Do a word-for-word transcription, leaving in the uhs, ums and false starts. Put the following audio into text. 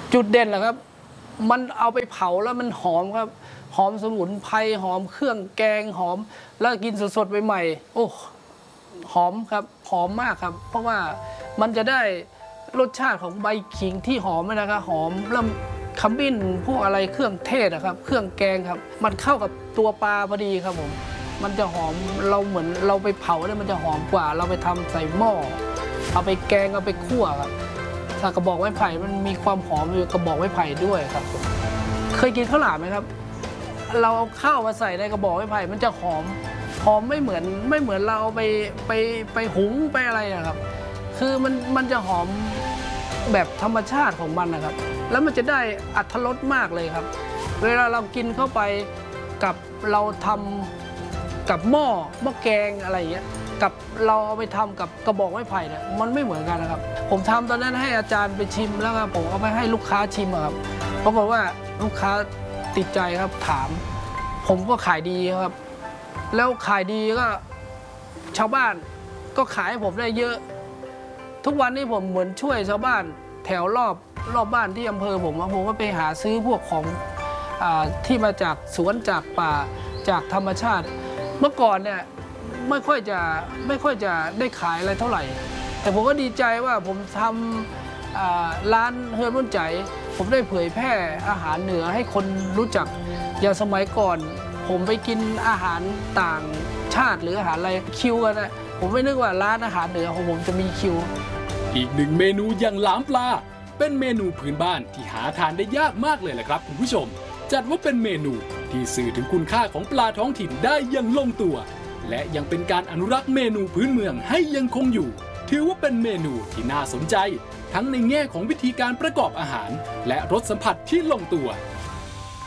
จุดเด่นเหรอครับมันเอาไปเผาแล้วมันหอมครับหอมสมุนไพรหอมเครื่องแกงหอมแล้วกินสดๆใหม่ๆโอ้หอมครับหอมมากครับเพราะว่ามันจะได้รสชาติของใบขิงที่หอมนะครับหอมแล้วขมิ้นพวกอะไรเครื่องเทศนะครับเครื่องแกงครับมันเข้ากับตัวปลาพอดีครับผมมันจะหอมเราเหมือนเราไปเผาเนี่ยมันจะหอมกว่าเราไปทำใส่หม้อเอาไปแกงเอาไปคั่วครับถ้ากระบอกไม้ไผ่มันมีความหอมอยู่กระบอกไม้ไผ่ด้วยครับเคยกินข้าวหลามไหมครับเราเอาข้าวมาใส่ในกระบอกไม้ไผ่มันจะหอมหอมไม่เหมือนไม่เหมือนเราไปไปไปหุงไปอะไรนะครับคือมันมันจะหอมแบบธรรมชาติของมันนะครับแล้วมันจะได้อรรถรสมากเลยครับเวลาเรากินเข้าไปกับเราทำกับหม้อหม้อแกงอะไรอย่างเงี้ยกับเราเอาไปทำกับกระบอกไม้ไผ่เนี่ยมันไม่เหมือนกันนะครับผมทำตอนนั้นให้อาจารย์ไปชิมแล้วครับผมเอาไปให้ลูกค้าชิมครับปรากฏว่าลูกค้าติดใจครับถามผมก็ขายดีครับแล้วขายดีก็ชาวบ้านก็ขายให้ผมได้เยอะทุกวันนี้ผมเหมือนช่วยชาวบ้านแถวรอบรอบบ้านที่อำเภอผมผมก็ไปหาซื้อพวกของที่มาจากสวนจากป่าจากธรรมชาติเมื่อก่อนเนี่ยไม่ค่อยจะไม่ค่อยจะได้ขายอะไรเท่าไหร่แต่ผมก็ดีใจว่าผมทำร้านเฮือนรุ่นใจผมได้เผยแพร่อาหารเหนือให้คนรู้จักอย่างสมัยก่อนผมไปกินอาหารต่างชาติหรืออาหารอะไรคิวกันนะผมไม่นึกว่าร้านอาหารเหนือของผมจะมีคิวอีกหนึ่งเมนูอย่างหลามปลาเป็นเมนูพื้นบ้านที่หาทานได้ยากมากเลยแหละครับคุณผู้ชมจัดว่าเป็นเมนูที่สื่อถึงคุณค่าของปลาท้องถิ่นได้อย่างลงตัวและยังเป็นการอนุรักษ์เมนูพื้นเมืองให้ยังคงอยู่ถือว่าเป็นเมนูที่น่าสนใจทั้งในแง่ของวิธีการประกอบอาหารและรสสัมผัสที่ลงตัว